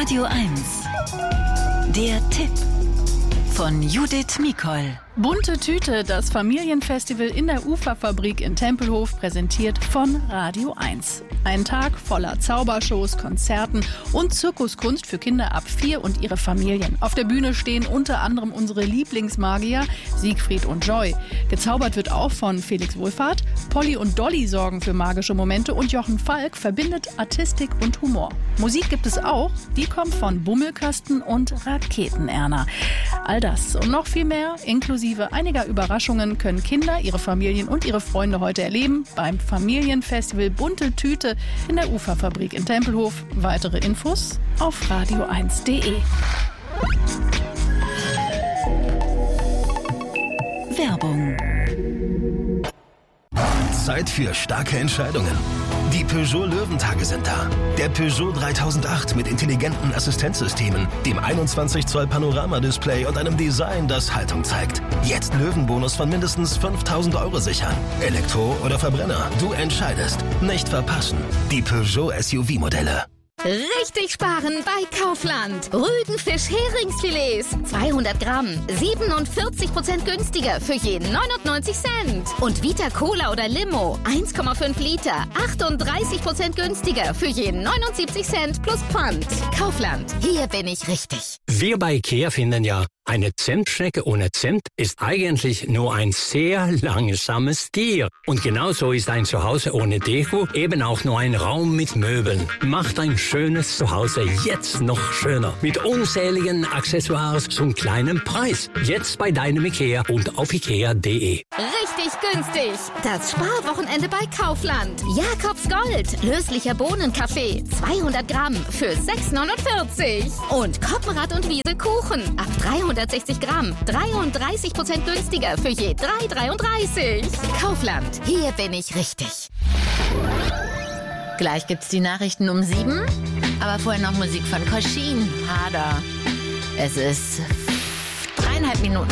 Radio 1. Der Tipp von Judith Mikol. Bunte Tüte, das Familienfestival in der Uferfabrik in Tempelhof, präsentiert von Radio 1. Ein Tag voller Zaubershows, Konzerten und Zirkuskunst für Kinder ab 4 und ihre Familien. Auf der Bühne stehen unter anderem unsere Lieblingsmagier Siegfried und Joy. Gezaubert wird auch von Felix Wohlfahrt. Polly und Dolly sorgen für magische Momente und Jochen Falk verbindet Artistik und Humor. Musik gibt es auch, die kommt von Bummelkasten und Raketenerna. All das und noch viel mehr, inklusive einiger Überraschungen, können Kinder, ihre Familien und ihre Freunde heute erleben beim Familienfestival Bunte Tüte in der Uferfabrik in Tempelhof. Weitere Infos auf radio1.de. Werbung. Zeit für starke Entscheidungen. Die Peugeot Löwentage sind da. Der Peugeot 3008 mit intelligenten Assistenzsystemen, dem 21 Zoll Panoramadisplay und einem Design, das Haltung zeigt. Jetzt Löwenbonus von mindestens 5.000 € sichern. Elektro oder Verbrenner, du entscheidest. Nicht verpassen. Die Peugeot SUV-Modelle. Richtig sparen bei Kaufland. Rügenfisch-Heringsfilets 200 Gramm, 47% günstiger für jeden 99 Cent. Und Vita Cola oder Limo 1,5 Liter, 38% günstiger für jeden 79 Cent plus Pfand. Kaufland, hier bin ich richtig. Wir bei IKEA finden ja, eine Zentschnecke ohne Zent ist eigentlich nur ein sehr langsames Tier. Und genauso ist ein Zuhause ohne Deko eben auch nur ein Raum mit Möbeln. Macht ein schönes Zuhause jetzt noch schöner. Mit unzähligen Accessoires zum kleinen Preis. Jetzt bei deinem IKEA und auf ikea.de. Richtig günstig. Das Sparwochenende bei Kaufland. Jakobs Gold. Löslicher Bohnenkaffee. 200 Gramm für 6,49. Und Koppenrad und Wiese Kuchen. Ab 360 Gramm. 33% günstiger für je 3,33. Kaufland. Hier bin ich richtig. Gleich gibt's die Nachrichten um 7. Aber vorher noch Musik von Koschin. Hader. Es ist 3,5 Minuten